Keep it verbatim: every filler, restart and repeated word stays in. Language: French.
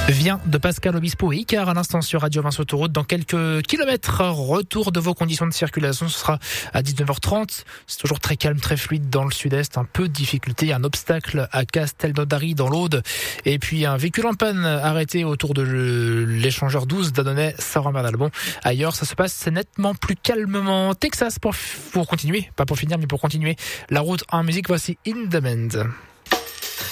vient de Pascal Obispo et Icar à l'instant sur Radio Vinci Autoroute. Dans quelques kilomètres, retour de vos conditions de circulation. Ce sera à dix-neuf heures trente. C'est toujours très calme, très fluide dans le sud-est. Un peu de difficulté. Un obstacle à Castelnaudary dans l'Aude. Et puis un véhicule en panne arrêté autour de l'échangeur douze d'Annonay, Saint-Rambert-d'Albon. Ailleurs, ça se passe nettement plus calmement. Texas pour, pour continuer. Pas pour finir, mais pour continuer. La route en musique, voici In Demand.